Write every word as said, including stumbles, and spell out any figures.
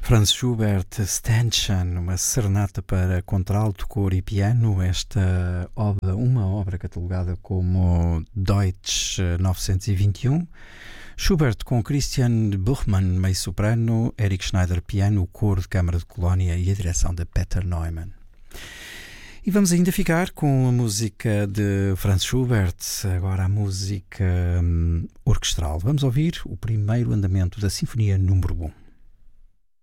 Franz Schubert, Ständchen, uma serenata para contralto, cor e piano. Esta obra, uma obra catalogada como Deutsch novecentos e vinte e um. Schubert com Christian Buchmann, meio soprano, Erich Schneider, piano, coro de Câmara de Colónia e a direção de Peter Neumann. E vamos ainda ficar com a música de Franz Schubert, agora a música hum, orquestral. Vamos ouvir o primeiro andamento da Sinfonia número um.